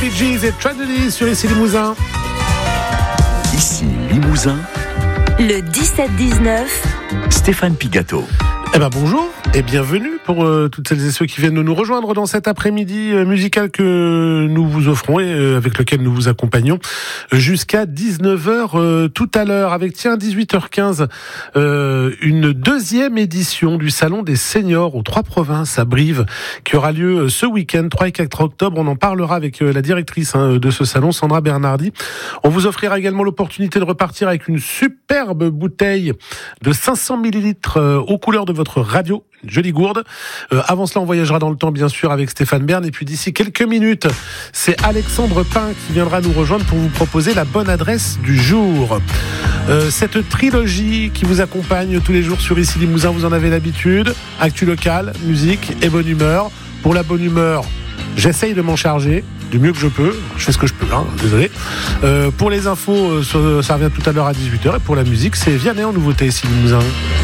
Gees et Tragedy sur Ici Limousin. Ici Limousin. Le 17-19. Stéphane Pigato. Eh ben bonjour et bienvenue pour toutes celles et ceux qui viennent de nous rejoindre dans cet après-midi musical que nous vous offrons et avec lequel nous vous accompagnons jusqu'à 19h tout à l'heure avec 18h15 une deuxième édition du Salon des Seniors aux Trois Provinces à Brive qui aura lieu ce week-end 3 et 4 octobre. On en parlera avec la directrice de ce salon, Sandra Bernardi. On vous offrira également l'opportunité de repartir avec une superbe bouteille de 500 millilitres aux couleurs de votre radio, une jolie gourde. Avant cela, on voyagera dans le temps, bien sûr, avec Stéphane Bern. Et puis d'ici quelques minutes, c'est Alexandre Pain qui viendra nous rejoindre pour vous proposer la bonne adresse du jour. Cette trilogie qui vous accompagne tous les jours sur Ici Limousin, vous en avez l'habitude. Actu local, musique et bonne humeur. Pour la bonne humeur, j'essaye de m'en charger du mieux que je peux. Je fais ce que je peux, désolé. Pour les infos, ça revient tout à l'heure à 18h. Et pour la musique, c'est Vianney en nouveauté Ici Limousin.